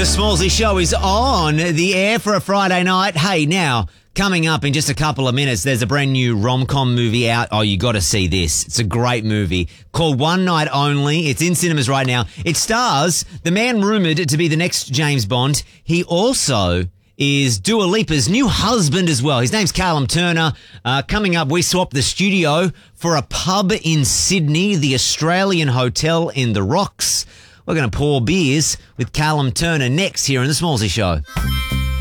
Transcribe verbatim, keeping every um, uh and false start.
The Smallsy Show is on the air for a Friday night. Hey, now, coming up in just a couple of minutes, there's a brand new rom-com movie out. Oh, you got to see this. It's a great movie called One Night Only. It's in cinemas right now. It stars the man rumoured to be the next James Bond. He also is Dua Lipa's new husband as well. His name's Callum Turner. Uh, coming up, we swap the studio for a pub in Sydney, the Australian Hotel in the Rocks. We're going to pour beers with Callum Turner next here on The Smallsy Show.